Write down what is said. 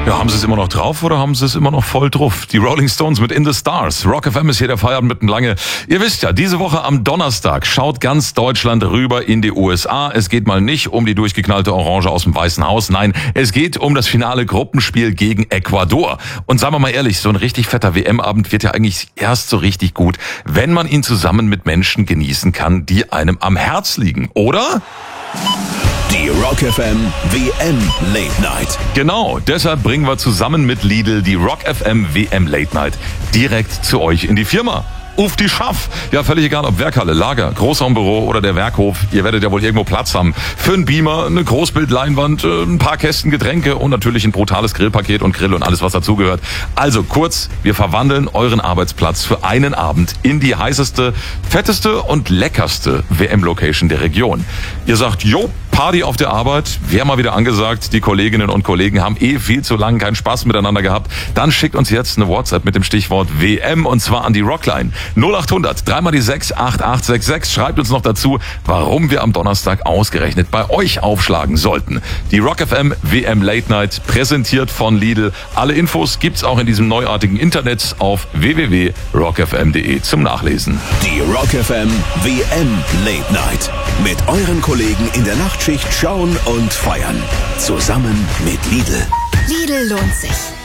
Ja, haben sie es immer noch drauf oder haben sie es immer noch voll drauf? Die Rolling Stones mit In the Stars. Rock FM ist hier der Feierabend mitten lange. Ihr wisst ja, diese Woche am Donnerstag schaut ganz Deutschland rüber in die USA. Es geht mal nicht um die durchgeknallte Orange aus dem Weißen Haus. Nein, es geht um das finale Gruppenspiel gegen Ecuador. Und sagen wir mal ehrlich, so ein richtig fetter WM-Abend wird ja eigentlich erst so richtig gut, wenn man ihn zusammen mit Menschen genießen kann, die einem am Herz liegen, oder? Die Rock FM WM Late Night. Genau, deshalb bringen wir zusammen mit Lidl die Rock FM WM Late Night direkt zu euch in die Firma. Auf die Schaff. Ja, völlig egal, ob Werkhalle, Lager, Großraumbüro oder der Werkhof. Ihr werdet ja wohl irgendwo Platz haben. Für einen Beamer, eine Großbildleinwand, ein paar Kästen Getränke und natürlich ein brutales Grillpaket und Grill und alles, was dazugehört. Also kurz, wir verwandeln euren Arbeitsplatz für einen Abend in die heißeste, fetteste und leckerste WM-Location der Region. Ihr sagt, jo, Party auf der Arbeit, wäre mal wieder angesagt. Die Kolleginnen und Kollegen haben viel zu lange keinen Spaß miteinander gehabt. Dann schickt uns jetzt eine WhatsApp mit dem Stichwort WM und zwar an die Rockline 0800 3 mal die 6 8866. Schreibt uns noch dazu, warum wir am Donnerstag ausgerechnet bei euch aufschlagen sollten. Die Rock FM WM Late Night präsentiert von Lidl. Alle Infos gibt's auch in diesem neuartigen Internet auf www.rockfm.de zum Nachlesen. Die Rock FM WM Late Night. Mit euren Kollegen in der Nachtschicht schauen und feiern. Zusammen mit Lidl. Lidl lohnt sich.